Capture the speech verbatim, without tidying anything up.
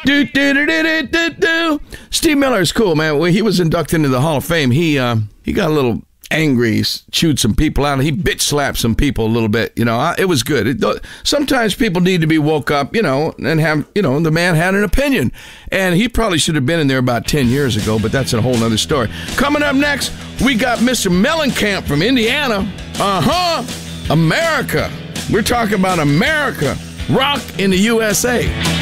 Do, do, do, do, do, do. Steve Miller is cool, man. When he was inducted into the Hall of Fame, he uh, he got a little angry, chewed some people out. He bitch slapped some people a little bit. You know, it was good. It, sometimes people need to be woke up, you know, and have, you know, the man had an opinion. And he probably should have been in there about ten years ago, but that's a whole nother story. Coming up next, we got Mister Mellencamp from Indiana. Uh-huh. America. We're talking about America. Rock in the U S A.